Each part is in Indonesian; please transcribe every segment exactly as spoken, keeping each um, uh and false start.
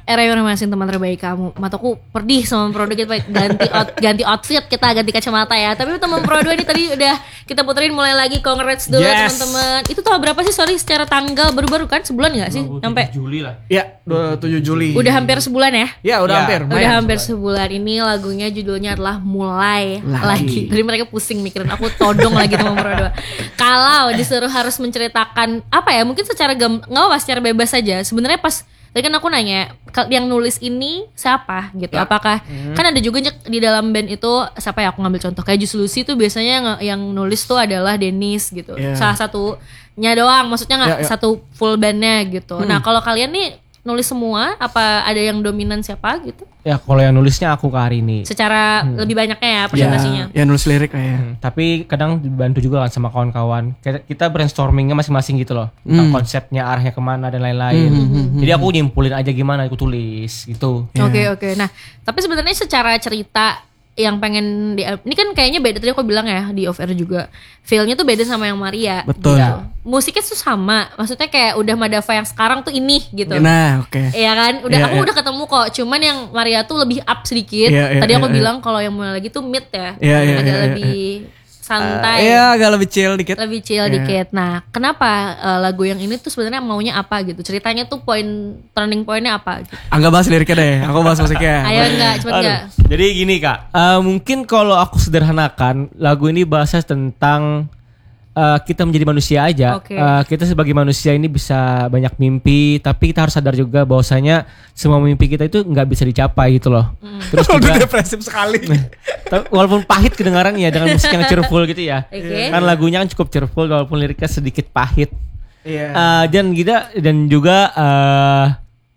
era yang masih teman terbaik kamu. Mataku pedih sama produk kita, ganti out, ganti outfit kita, ganti kacamata ya. Tapi teman Pro dua ini tadi udah kita puterin mulai lagi. Congrats dulu yes. teman-teman. Itu tanggal berapa sih? Sorry, secara tanggal baru-baru kan sebulan nggak sih? Sampai Juli lah. Ya, dua puluh tujuh Juli. Udah hampir sebulan ya? Ya, udah ya, hampir. Udah mayan, hampir sebulan. Ini lagunya judulnya adalah Mulai lagi. lagi. Jadi mereka pusing mikirin aku todong lagi teman Pro dua. Kalau disuruh harus menceritakan apa ya? Mungkin secara gam, nggak apa secara bebas saja. Sebenarnya pas tadi kan aku nanya yang nulis ini siapa gitu. Ya. Apakah hmm. kan ada juga di dalam band itu siapa ya, aku ngambil contoh kayak Just Lucy tuh biasanya yang nulis tuh adalah Dennis gitu. Yeah. Salah satunya doang, maksudnya nggak yeah, yeah. satu full bandnya gitu. Hmm. Nah kalau kalian nih nulis semua, apa ada yang dominan siapa gitu? Ya kalau yang nulisnya aku ke hari ini. Secara hmm. lebih banyaknya ya presentasinya. Ya, ya nulis lirik lah ya. Hmm, tapi kadang dibantu juga kan sama kawan-kawan. Kita brainstormingnya masing-masing gitu loh. Tentang hmm. konsepnya, arahnya kemana dan lain-lain. Hmm, hmm, hmm, Jadi aku nyimpulin aja gimana aku tulis gitu. Oke yeah. oke. Okay, okay. Nah tapi sebenarnya secara cerita yang pengen di, ini kan kayaknya beda tadi aku bilang ya di off air juga, feel-nya tuh beda sama yang Maria. Betul. Gitu. Musiknya tuh sama, maksudnya kayak udah Madava yang sekarang tuh ini gitu. Nah, oke. Okay. Iya kan, udah yeah, aku yeah. udah ketemu kok. Cuman yang Maria tuh lebih up sedikit. Yeah, yeah, tadi aku yeah, bilang yeah. kalau yang mulai lagi tuh mid ya, yeah, yeah, agak yeah, lebih yeah. santai. Iya, uh, agak lebih chill dikit. Lebih chill yeah. dikit. Nah, kenapa uh, lagu yang ini tuh sebenarnya maunya apa gitu? Ceritanya tuh poin turning pointnya apa gitu? Enggak bahas liriknya deh, aku bahas musiknya. Ayo enggak, cepet enggak. Jadi gini Kak, uh, mungkin kalau aku sederhanakan, lagu ini bahasa tentang uh, kita menjadi manusia aja. Okay. Uh, kita sebagai manusia ini bisa banyak mimpi, tapi kita harus sadar juga bahwasanya semua mimpi kita itu nggak bisa dicapai gitu loh. Mm. Terus juga depresif sekali. Walaupun pahit kedengarannya dengan musik yang cheerful gitu ya. Okay. Kan lagunya kan cukup cheerful walaupun liriknya sedikit pahit. Iya. Yeah. Uh, dan kita dan juga uh,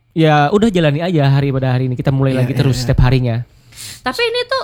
ya udah jalani aja hari pada hari ini. Kita mulai yeah, lagi yeah, terus yeah. setiap harinya. Tapi ini tuh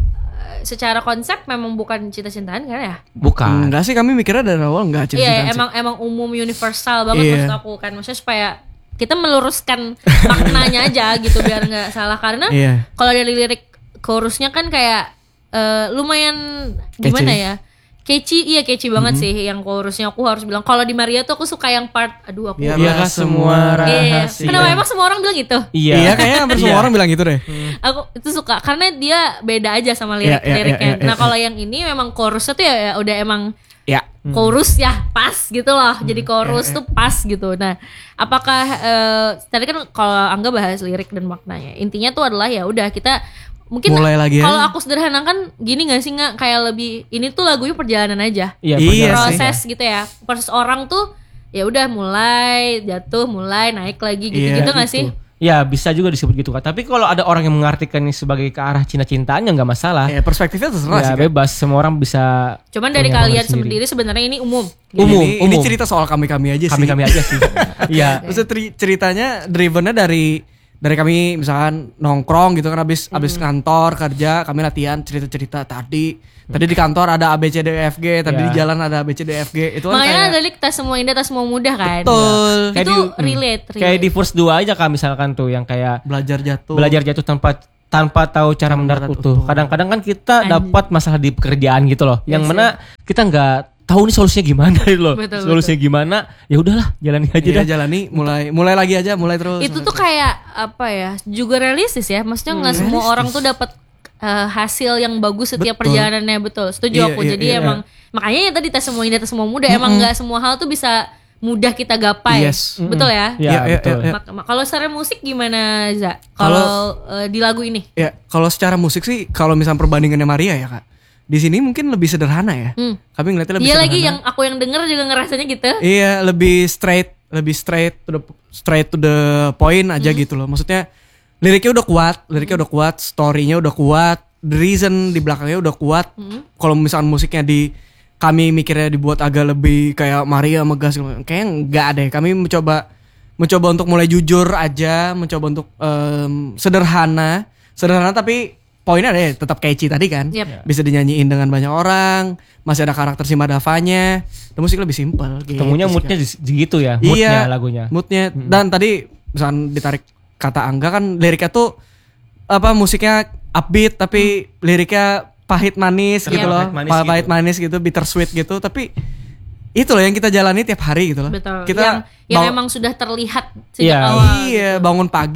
secara konsep memang bukan cinta-cintaan kan ya? Bukan. Enggak sih, kami mikirnya dari awal enggak cinta-cintaan. Iya, emang sih. emang umum universal banget yeah. maksud aku kan. Maksudnya supaya kita meluruskan maknanya aja gitu biar enggak salah, karena yeah. kalau dari lirik chorusnya kan kayak uh, lumayan gimana catchy. ya? Catchy, iya catchy banget mm-hmm. sih yang chorusnya. Aku harus bilang kalau di Maria tuh aku suka yang part aduh aku ya kan semua rahasia. Kenapa emang semua orang bilang gitu? Iya, iya kayaknya hampir semua orang bilang gitu deh. Aku itu suka karena dia beda aja sama lirik-liriknya. Yeah, yeah, yeah, yeah, nah, kalau yang ini memang chorusnya tuh ya, ya udah emang ya chorus ya pas gitu loh. Jadi chorus yeah, yeah. tuh pas gitu. Nah, apakah uh, tadi kan kalau Angga bahas lirik dan maknanya. Intinya tuh adalah ya udah kita mungkin kalau aku sederhanakan gini gak sih, nggak kayak lebih ini tuh lagunya perjalanan aja, iya, proses sih. Gitu ya, proses orang tuh ya udah mulai jatuh, mulai naik lagi gitu-gitu nggak gitu. sih? Ya bisa juga disebut gitu kan. Tapi kalau ada orang yang mengartikan ini sebagai ke arah cinta-cintaan ya nggak masalah. Ya perspektifnya terserah ya, sih. Bebas, semua orang bisa. Cuman dari kalian sendiri sebenarnya ini umum. Umum, ini, umum. Ini cerita soal kami-kami aja sih. Kami-kami aja sih. Iya. Maksudnya ceritanya drivennya dari dari kami misalkan nongkrong gitu kan, abis hmm. abis kantor kerja kami latihan cerita-cerita tadi hmm. tadi di kantor ada A B C D E F G, tadi yeah. di jalan ada A B C D E F G, itu kan makanya ada tas semua indah tas semua mudah kan. Betul. Ya. Itu di, relate, relate kayak di first dua aja kan misalkan tuh yang kayak belajar jatuh belajar jatuh tanpa tanpa tahu cara mendarat utuh. Kadang-kadang kan kita dapat masalah di pekerjaan gitu loh, yang yes, mana yeah. kita nggak tahu nih solusinya gimana loh. Betul, solusinya betul. Gimana? Ya udahlah, jalani aja iya, dah. jalani, mulai mulai lagi aja, mulai terus. Itu tuh kayak apa ya? Juga realistis ya. Maksudnya nggak hmm, semua realistis. Orang tuh dapat uh, hasil yang bagus setiap betul. Perjalanannya, betul. Setuju iya, aku. Iya, Jadi iya, emang iya. makanya ya tadi tes semua ini tes semua mudah. Mm-hmm. Emang nggak semua hal tuh bisa mudah kita gapai. Yes. Betul ya? Iya, ya, betul. Ya, ya. Kalau secara musik gimana, Za? Kalau uh, di lagu ini? Ya, kalau secara musik sih kalau misalnya perbandingannya Maria ya, Kak. Di sini mungkin lebih sederhana ya. Hmm. Kami ngeliatnya lebih iya sederhana. Iya lagi yang aku yang denger juga ngerasanya gitu. Iya, lebih straight, lebih straight to the straight to the point aja hmm. gitu loh. Maksudnya liriknya udah kuat, liriknya hmm. udah kuat, story-nya udah kuat, the reason di belakangnya udah kuat. Hmm. Kalau misalkan musiknya di kami mikirnya dibuat agak lebih kayak Maria megas, kayaknya enggak deh. Kami mencoba mencoba untuk mulai jujur aja, mencoba untuk um, sederhana, sederhana tapi poinnya deh tetap catchy tadi kan, yep. bisa dinyanyiin dengan banyak orang, masih ada karakter si Madavanya, dan musik lebih simpel. Ketemunya gitu, moodnya gitu ya, moodnya iya, lagunya. Moodnya hmm. dan tadi misalnya ditarik kata Angga kan liriknya tuh apa musiknya upbeat tapi hmm. liriknya pahit manis yeah. gitu loh, pahit manis, pahit gitu. manis gitu, bittersweet gitu, tapi itu loh yang kita jalani tiap hari gitu loh. Betul. Kita yang, yang bang- emang sudah terlihat sejak yeah. awal. Iya, gitu. Bangun pagi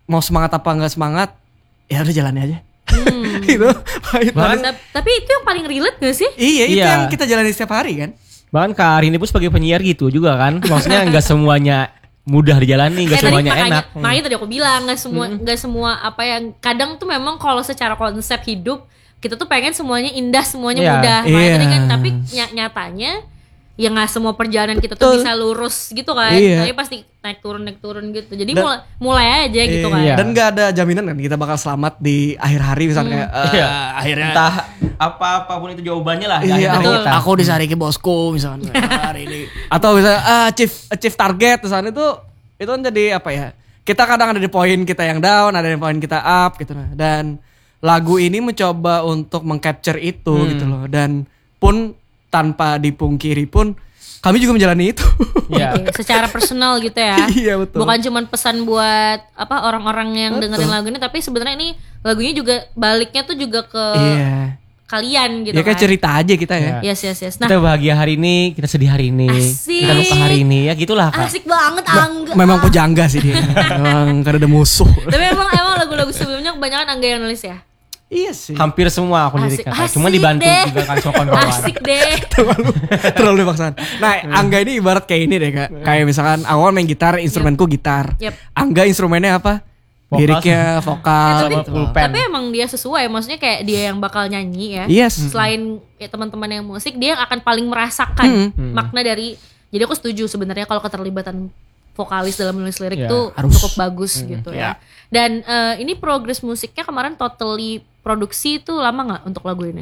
mau semangat apa nggak semangat, ya udah jalani aja. Hmm. Itu. Bahkan, tapi itu yang paling relate gak sih? Iya, itu iya. yang kita jalani setiap hari kan. Bahkan Kak Arini pun sebagai penyiar gitu juga kan. Maksudnya nggak semuanya mudah dijalani, nggak semuanya makanya, enak. Makanya tadi aku bilang nggak semua nggak hmm. semua apa yang kadang tuh memang kalau secara konsep hidup kita tuh pengen semuanya indah, semuanya yeah. mudah. Makanya yeah. tadi kan tapi ny- nyatanya ya nggak semua perjalanan kita tuh Betul. bisa lurus gitu kan. Iya. Tapi pasti naik turun naik turun gitu. Jadi Dan, mulai mulai aja gitu kan. Iya. Dan nggak ada jaminan kan kita bakal selamat di akhir hari misalnya hmm. kayak uh, iya. akhirnya entah apa-apapun itu jawabannya lah. Iya, aku, kita. aku disariki bosku misalnya hari ini. Atau misalnya uh, achieve achieve target misalnya itu itu kan jadi apa ya? Kita kadang ada di poin kita yang down, ada di poin kita up gitu nah. Dan lagu ini mencoba untuk mengcapture itu hmm. gitu loh. Dan pun tanpa dipungkiri pun kami juga menjalani itu. Ya. Oke, secara personal gitu ya. Iya betul. Bukan cuma pesan buat apa orang-orang yang betul. dengerin lagu ini, tapi sebenarnya ini lagunya juga baliknya tuh juga ke iya. kalian gitu ya, kan. Ya kayak cerita aja kita ya. Yes yes yes. Nah, kita bahagia hari ini, kita sedih hari ini, asik. kita lupa hari ini, ya gitulah Kak. Asik banget Angga. Memang pujangga sih dia. Memang karena ada musuh. Tapi emang emang lagu-lagu sebelumnya kebanyakan Angga yang nulis ya. Iya sih. Hampir semua aku liriknya. Cuma dibantu deh. juga kan sama kawan-kawan. Asik deh. terlalu terlalu dipaksaan. Nah, Angga ini ibarat kayak ini deh Kak. Kayak misalkan awal main gitar, instrumenku gitar. Yep. Angga instrumennya apa? Vokal. Liriknya vokal. Ya, tapi, gitu. tapi emang dia sesuai. Maksudnya kayak dia yang bakal nyanyi ya. Yes. Selain ya, teman-teman yang musik, dia yang akan paling merasakan hmm. makna dari. Jadi aku setuju sebenarnya kalau keterlibatan vokalis dalam menulis lirik yeah, tuh harus. cukup bagus hmm, gitu yeah. ya. Dan uh, ini progres musiknya kemarin totally produksi itu lama nggak untuk lagu ini?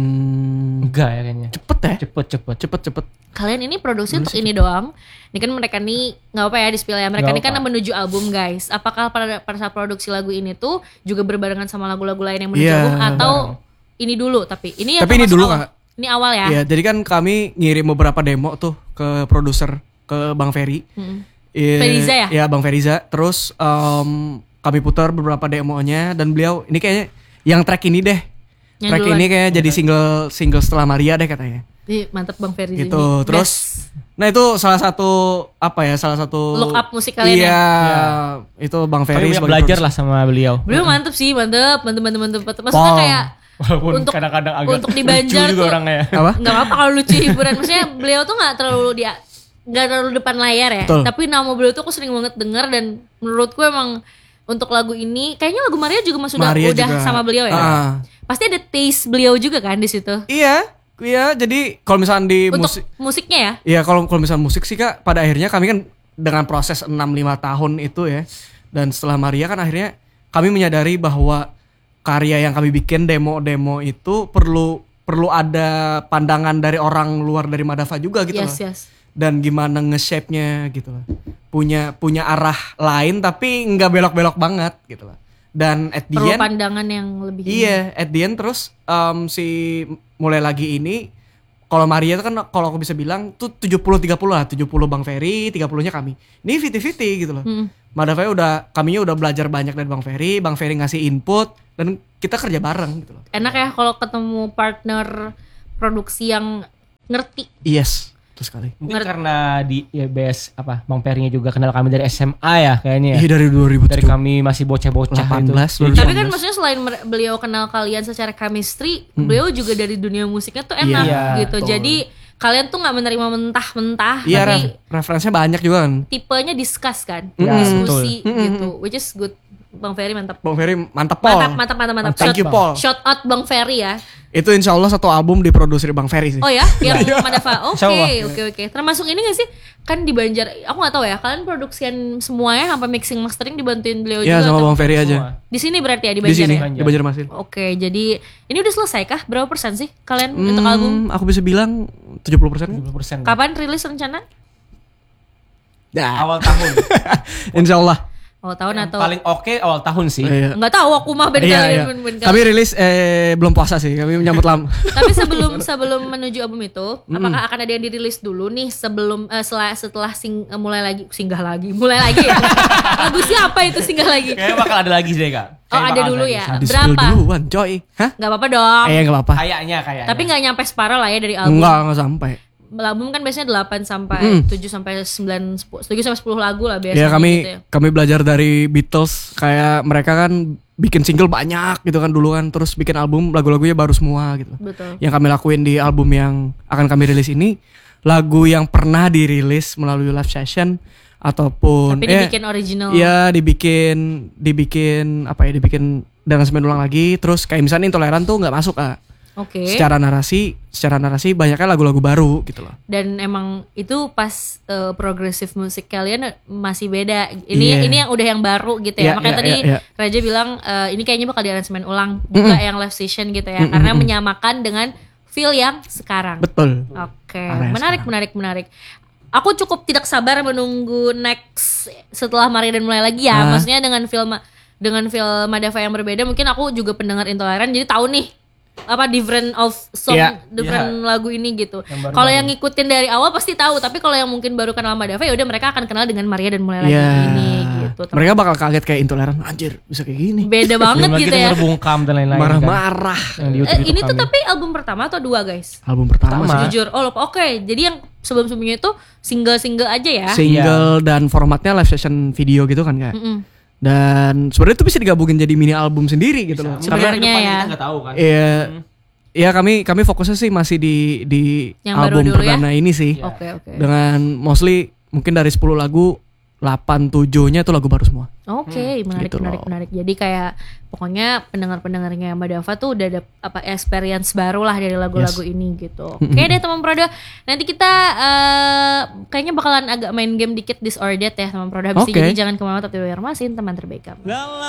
Hmm, enggak ya kayaknya. Cepet ya? Cepet cepet cepet cepet. Kalian ini produksi untuk ini doang. Ini kan mereka nih nggak apa ya di spill ya. Mereka Gak ini kan apa. menuju album guys. Apakah pada pada saat produksi lagu ini tuh juga berbarengan sama lagu-lagu lain yang menuju yeah, album atau bareng. ini dulu tapi ini yang tapi ini dulu awal. Kak. Ini awal ya. Iya, jadi kan kami ngirim beberapa demo tuh ke produser, ke Bang Ferry. Hmm. I, Feriza ya? Ya Bang Feriza. Terus um, kami putar beberapa demonya dan beliau ini kayaknya yang track ini deh. Yang track duluan. ini kayak jadi single single setelah Maria deh katanya. Ih, mantep Bang Ferry Gitu. ini. Terus Best. nah itu salah satu apa ya? Salah satu Look up musik kalian iya, ya? Iya. Itu Bang Ferry Kami belajar lah sama beliau. Beliau mantep sih, mantep, mantep, mantep, mantep. Maksudnya Pong. kayak Walaupun untuk kadang-kadang agak untuk di Banjar lucu juga tuh orangnya. Apa? nggak apa-apa kalau lucu hiburan. Maksudnya beliau tuh nggak terlalu dia nggak terlalu depan layar ya. Betul. Tapi nama beliau tuh aku sering banget denger dan menurutku emang untuk lagu ini kayaknya lagu Maria juga masuk udah, Maria udah juga. sama beliau ya. Ah. Pasti ada taste beliau juga kan di situ. Iya, iya. Jadi kalau misalnya di Untuk musik, musiknya ya. iya kalau kalau misalnya musik sih Kak, pada akhirnya kami kan dengan proses enam lima tahun itu ya, dan setelah Maria kan akhirnya kami menyadari bahwa karya yang kami bikin demo-demo itu perlu perlu ada pandangan dari orang luar dari Madava juga gitu Yes, loh. yes. Dan gimana nge-shape-nya gitu loh. Punya punya arah lain tapi nggak belok-belok banget gitu loh. Dan at the Perlu end pandangan yang lebih. iya, at the end terus um, si mulai lagi ini kalau Maria itu kan kalau aku bisa bilang tuh tujuh puluh tiga puluh lah, tujuh puluh Bang Ferry, tiga puluh-nya kami. Ini lima puluh lima puluh gitu loh. Hmm. Madava udah kaminya udah belajar banyak dari Bang Ferry, Bang Ferry ngasih input dan kita kerja bareng gitu loh. Enak ya kalau ketemu partner produksi yang ngerti. Yes, terus sekali. Mungkin karena di ya, B S apa Bang Perinya juga kenal kami dari S M A ya kayaknya ya. Iya dari dua ribu Dari kami masih bocah-bocah delapan itu. belas, Jadi, Tapi kan maksudnya selain mer- beliau kenal kalian secara chemistry, hmm. beliau juga dari dunia musiknya tuh enak iya, gitu. betul. Jadi kalian tuh nggak menerima mentah-mentah, iya, tapi ref- referensinya banyak juga kan. tipenya discuss kan, Ya, diskusi betul. gitu, which is good. Bang Ferry mantap. Bang Ferry mantap Paul. Mantap, mantap, mantap, mantap. Thank you Paul. Shout out Bang Ferry ya. Itu insya Allah satu album diproduksi Bang Ferry sih. Oh ya, yang Madava. Oke, okay, oke, oke. Termasuk ini gak sih? Kan di Banjar, aku nggak tahu ya. Kalian produksian semuanya sampai mixing mastering dibantuin beliau Iya juga. sama atau- Bang Ferry aja. Semua. Di sini berarti ya di Di Banjar sini ya. di Banjarmasin. Oke, jadi ini udah selesai kah? Berapa persen sih kalian Hmm, untuk album? aku bisa bilang tujuh puluh persen. tujuh puluh persen. Kapan rilis rencana? Ya. Awal tahun. Insya Allah. Awal tahun Yang atau paling oke awal tahun sih. Iya. nggak tahu aku mah beda Iya, kali iya. ben- ben- Kami rilis eh, belum puasa sih. Kami menyambut lama. Tapi sebelum sebelum menuju album itu, apakah akan ada yang dirilis dulu nih sebelum eh, setelah setelah sing, eh, mulai lagi singgah lagi, mulai lagi ya? Lagu siapa itu singgah lagi? Kayaknya bakal ada lagi sih Kak. Oh Kayaknya ada bakal dulu lagi. ya. Di spill Berapa? duluan, coy. Hah? Gak apa-apa dong. Eh, enggak apa-apa. Kayaknya kayaknya. Tapi nggak nyampe separuh lah ya dari album. Enggak, enggak sampai. album kan biasanya delapan sampai tujuh sampai sembilan tujuh sampai sepuluh lagu lah biasanya. Ya kami gitu ya. kami belajar dari Beatles, kayak mereka kan bikin single banyak gitu kan dulu kan, terus bikin album lagu-lagunya baru semua gitu. Betul. Yang kami lakuin di album yang akan kami rilis ini, lagu yang pernah dirilis melalui live session ataupun tapi dibikin eh, original. Iya, dibikin dibikin apa ya, dibikin aransemen ulang lagi. Terus kayak misalnya Intoleran tuh nggak masuk ah. Oke. Okay. Secara narasi, secara narasi banyaknya lagu-lagu baru gitu loh. Dan emang itu pas uh, progressive musik kalian masih beda. Ini yeah. ini yang udah yang baru gitu ya. Yeah, Makanya yeah, tadi yeah, yeah. Raja bilang uh, ini kayaknya bakal di aransemen ulang juga mm-hmm. yang live session gitu ya. Mm-hmm. Karena menyamakan dengan feel yang sekarang. Betul. Oke. Okay. Menarik, menarik, menarik. Aku cukup tidak sabar menunggu next setelah Maria dan Mulai lagi ya. Ah. Maksudnya dengan film dengan film Madava yang berbeda, mungkin aku juga pendengar Intoleran jadi tahu nih apa different of song, yeah, different yeah. lagu ini gitu. Kalau yang ngikutin dari awal pasti tahu, tapi kalau yang mungkin baru kenal Madava ya udah mereka akan kenal dengan Maria dan Mulai yeah. lagi ini gitu. Mereka bakal kaget kayak Intoleran, anjir bisa kayak gini. Beda banget gitu ya. Berbungkam dan lain-lain. Marah-marah. Kan. Eh, ini tuh tapi album pertama atau dua guys? Album pertama. Sama. Jujur. Oh lupa. Oke, okay. Jadi yang sebelum-sebelumnya itu single-single aja ya. Single yeah. dan formatnya live session video gitu kan kayak. Mm-mm. Dan sebenarnya itu bisa digabungin jadi mini album sendiri gitu loh. Sebenarnya ya. Kita nggak tahu kan. Iya. Hmm. Ya kami kami fokusnya sih masih di di yang album perdana ya? Ini sih. Oke yeah. oke. Okay, okay. Dengan mostly mungkin dari sepuluh lagu delapan tujuh-nya itu lagu baru semua. Oke, okay, hmm, menarik gitu menarik loh. menarik. Jadi kayak pokoknya pendengar-pendengarnya Madava tuh udah ada apa experience baru lah dari lagu-lagu yes. ini gitu. Oke okay deh teman Proda. Nanti kita uh, kayaknya bakalan agak main game dikit Disordered ya teman Proda. Habis okay. Jadi jangan kemana-mana, tapi masin teman terbaik kamu.